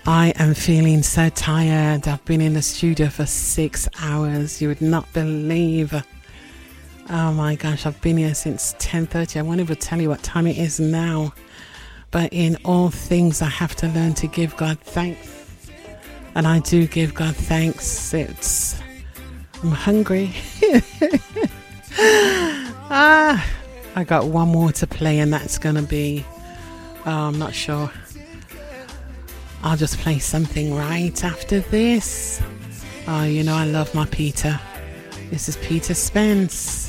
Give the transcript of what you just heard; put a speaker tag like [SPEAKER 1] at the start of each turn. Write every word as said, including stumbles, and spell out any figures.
[SPEAKER 1] I am feeling so tired. I've been in the studio for six hours. You would not believe. Oh my gosh, I've been here since ten thirty. I won't even tell you what time it is now. But in all things, I have to learn to give God thanks. And I do give God thanks. It's... I'm hungry. ah, I got one more to play, and that's going to be... Oh, I'm not sure. I'll just play something right after this. Oh, you know I love my Peter. This is Peter Spence.